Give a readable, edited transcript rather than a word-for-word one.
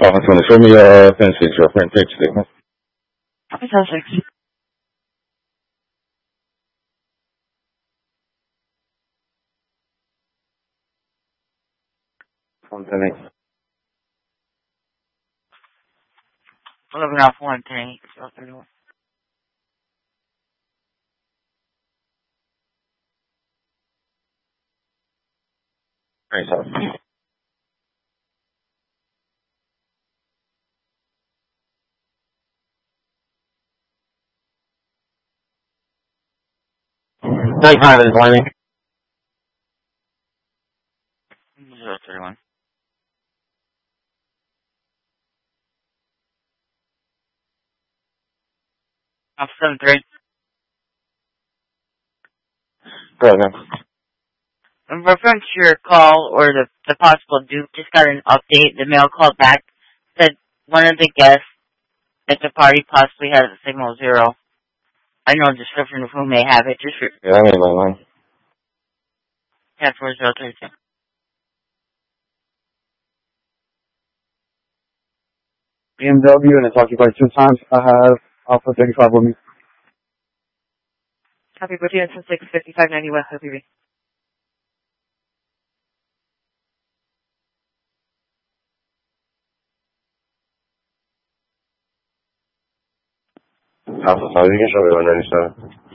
Office, want to show me your fence with your front page statement? Okay, 10-6. Something. 11 off 1, 10, 31. Right, so. Night time is morning. 031. Off 7-3. Go ahead. In reference to your call or the possible Duke, just got an update. The mail called back, said one of the guests at the party possibly has a signal 0. I know a description of who may have it. Just Yeah, I mean, my line. 10-4-0-32. BMW, and it's occupied 2 times. I have Alpha 35 with me. Copy, Brittany, 10-6, 5590 West OPB. Alpha 5, you can show me 197.